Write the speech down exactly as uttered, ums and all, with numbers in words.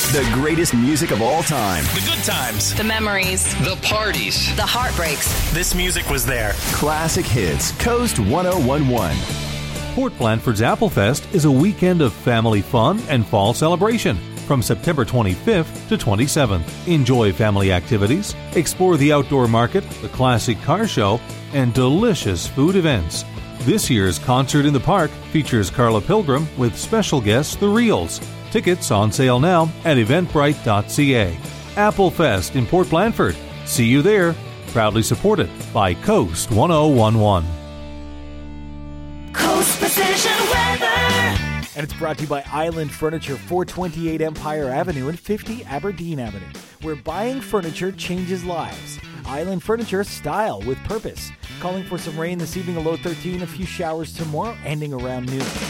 The greatest music of all time. The good times. The memories. The parties. The heartbreaks. This music was there. Classic hits. Coast one oh one one. Port Blandford's Applefest is a weekend of family fun and fall celebration from September twenty-fifth to twenty-seventh. Enjoy family activities, explore the outdoor market, the classic car show, and delicious food events. This year's Concert in the Park features Carla Pilgrim with special guests The Reels. Tickets on sale now at eventbrite dot c a. Applefest in Port Blandford. See you there. Proudly supported by Coast one oh one one. Coast Precision Weather. And it's brought to you by Island Furniture, four twenty-eight Empire Avenue and fifty Aberdeen Avenue, where buying furniture changes lives. Island Furniture, style with purpose. Calling for some rain this evening, a low thirteen, a few showers tomorrow, ending around noon.